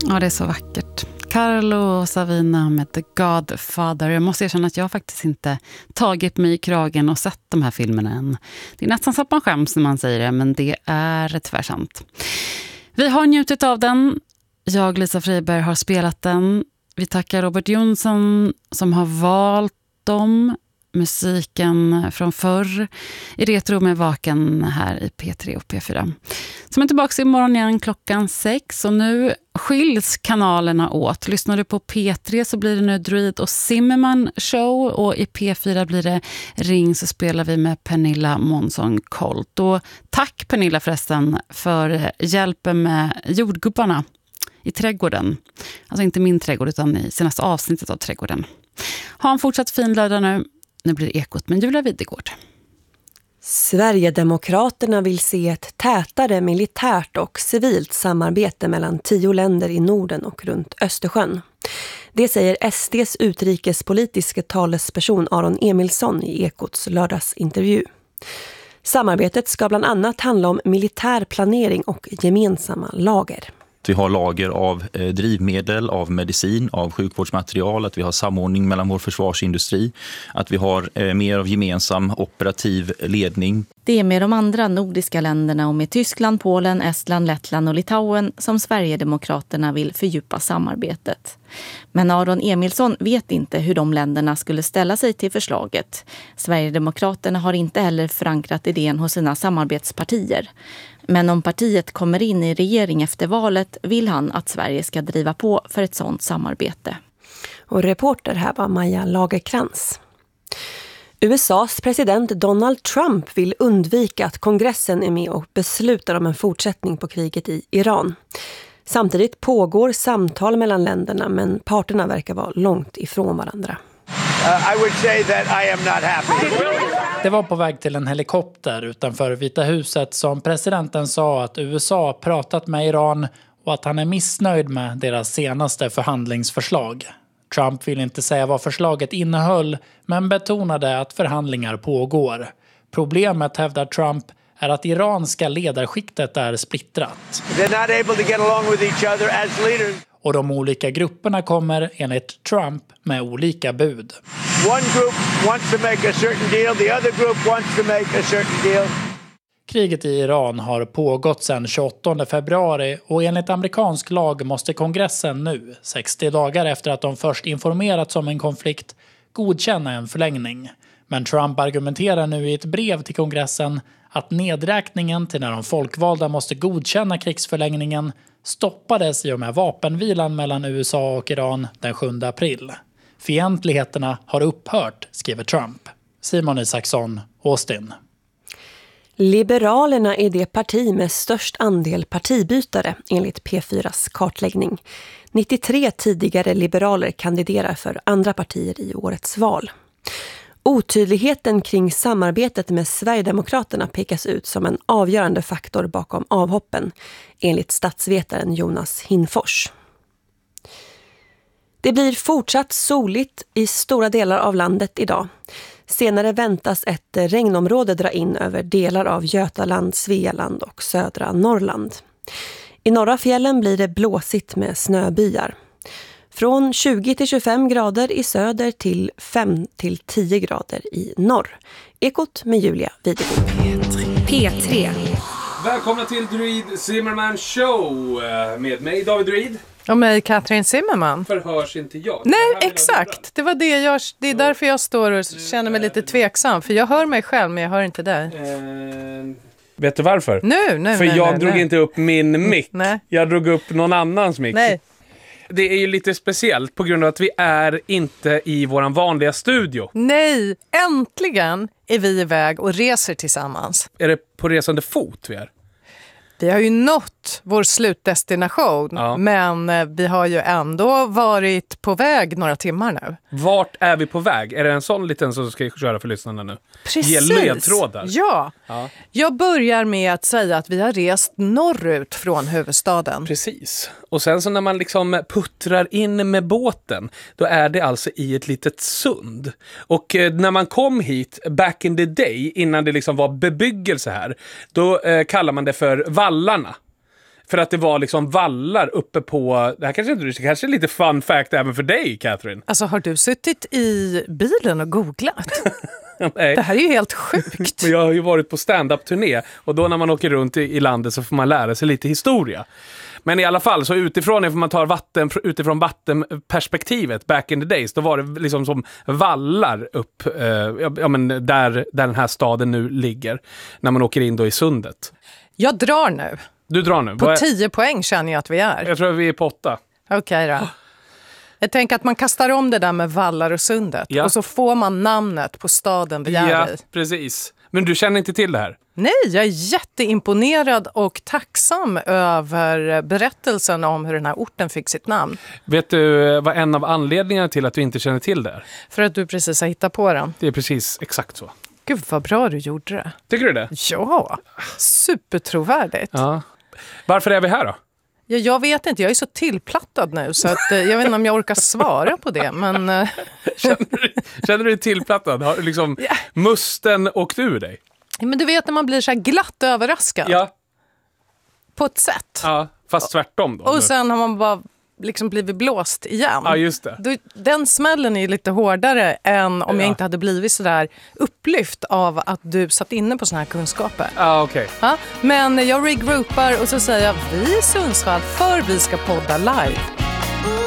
Ja, det är så vackert. Carlo Savina med The Godfather. Jag måste erkänna att jag faktiskt inte tagit mig i kragen och sett de här filmerna än. Det är nästan så att man skäms när man säger det, men det är tvärsamt. Vi har njutit av den. Jag, Lisa Friberg, har spelat den. Vi tackar Robert Jonsson som har valt dem. Musiken från förr i Retro med Vaken här i P3 och P4. Som är tillbaka imorgon igen 6:00 och nu skiljs kanalerna åt. Lyssnar du på P3 så blir det nu Druid och Zimmerman show och i P4 blir det Ring så spelar vi med Pernilla Månsson Colt. Och tack Pernilla förresten för hjälpen med jordgubbarna i trädgården. Alltså inte min trädgård utan i senaste avsnittet av trädgården. Ha en fortsatt fin lördag nu. Nu blir Ekot med Julia Videgård. Sverigedemokraterna vill se ett tätare militärt och civilt samarbete mellan 10 länder i Norden och runt Östersjön. Det säger SDs utrikespolitiska talesperson Aron Emilsson i Ekots lördagsintervju. Samarbetet ska bland annat handla om militär planering och gemensamma lager. Vi har lager av drivmedel, av medicin, av sjukvårdsmaterial, att vi har samordning mellan vår försvarsindustri, att vi har mer av gemensam operativ ledning. Det är med de andra nordiska länderna och med Tyskland, Polen, Estland, Lettland och Litauen som Sverigedemokraterna vill fördjupa samarbetet. Men Aron Emilsson vet inte hur de länderna skulle ställa sig till förslaget. Sverigedemokraterna har inte heller förankrat idén hos sina samarbetspartier. Men om partiet kommer in i regering efter valet vill han att Sverige ska driva på för ett sådant samarbete. Och reporter här var Maja Lagerkrans. USAs president Donald Trump vill undvika att kongressen är med och beslutar om en fortsättning på kriget i Iran. Samtidigt pågår samtal mellan länderna men parterna verkar vara långt ifrån varandra. I would say that I am not happy. Det var på väg till en helikopter utanför Vita huset som presidenten sa att USA pratat med Iran och att han är missnöjd med deras senaste förhandlingsförslag. Trump vill inte säga vad förslaget innehöll men betonade att förhandlingar pågår. Problemet, hävdar Trump, är att iranska ledarskiktet är splittrat. They're not able to get along with each other as leaders. Och de olika grupperna kommer enligt Trump med olika bud. One group wants to make a certain deal, the other group wants to make a certain deal. Kriget i Iran har pågått sedan 28 februari och enligt amerikansk lag måste kongressen nu, 60 dagar efter att de först informerats om en konflikt, godkänna en förlängning. Men Trump argumenterar nu i ett brev till kongressen att nedräkningen till när de folkvalda måste godkänna krigsförlängningen stoppades i och med vapenvilan mellan USA och Iran den 7 april. Fientligheterna har upphört, skriver Trump. Simon Isaksson, Austin. Liberalerna är det parti med störst andel partibytare enligt P4s kartläggning. 93 tidigare liberaler kandiderar för andra partier i årets val. Otydligheten kring samarbetet med Sverigedemokraterna pekas ut som en avgörande faktor bakom avhoppen, enligt statsvetaren Jonas Hinfors. Det blir fortsatt soligt i stora delar av landet idag. Senare väntas ett regnområde dra in över delar av Götaland, Svealand och södra Norrland. I norra fjällen blir det blåsigt med snöbyar. Från 20 till 25 grader i söder till 5 till 10 grader i norr. Ekot med Julia Videgård. P3. Välkomna till Druid Zimmerman Show med mig David Druid. Och mig Katrin Zimmerman. Förhörs inte jag? Nej, exakt. Det var det är därför jag står och känner mig lite tveksam. För jag hör mig själv men jag hör inte dig. Vet du varför? För jag drog inte upp min mick. Jag drog upp någon annans mick. Nej. Det är ju lite speciellt på grund av att vi är inte i våran vanliga studio. Nej, äntligen är vi iväg och reser tillsammans. Är det på resande fot vi är? Vi har ju nått vår slutdestination, men vi har ju ändå varit på väg några timmar nu. Vart är vi på väg? Är det en sån liten som ska köra för lyssnarna nu? Precis. Ge ledtrådar. Ja. Jag börjar med att säga att vi har rest norrut från huvudstaden. Precis. Och sen så när man liksom puttrar in med båten, då är det alltså i ett litet sund. Och när man kom hit back in the day, innan det liksom var bebyggelse här, då kallar man det för vallarna. För att det var liksom vallar uppe på... Det här kanske är lite fun fact även för dig, Catherine. Alltså, har du suttit i bilen och googlat? Nej. Det här är ju helt sjukt. Men jag har ju varit på stand-up-turné. Och då när man åker runt i landet så får man lära sig lite historia. Men i alla fall, så utifrån, ifall man tar utifrån vattenperspektivet back in the days, då var det liksom som vallar upp där den här staden nu ligger. När man åker in då i sundet. Jag drar nu. Du drar nu? På 10 poäng känner jag att vi är. Jag tror att vi är på 8. Okej då. Jag tänker att man kastar om det där med vallar och sundet. Ja. Och så får man namnet på staden vi är i. Precis. Men du känner inte till det här? Nej, jag är jätteimponerad och tacksam över berättelsen om hur den här orten fick sitt namn. Vet du vad en av anledningarna till att du inte känner till det här? För att du precis har hittat på den. Det är precis exakt så. Gud vad bra du gjorde det. Tycker du det? Ja, supertrovärdigt. Ja. Varför är vi här då? Ja, jag vet inte, jag är så tillplattad nu så att, jag vet inte om jag orkar svara på det. Men... Känner du dig tillplattad? Har liksom musten åkt ur dig? Men du vet när man blir så här glatt överraskad. Ja. På ett sätt. Ja, fast tvärtom då. Och sen har man bara liksom blivit blåst igen. Ja, just det. Den smällen är ju lite hårdare än om jag inte hade blivit så där upplyft av att du satt inne på såna här kunskaper. Ja, okej. Ja, men jag regroupar och så säger jag vi i Sundsvall för vi ska podda live.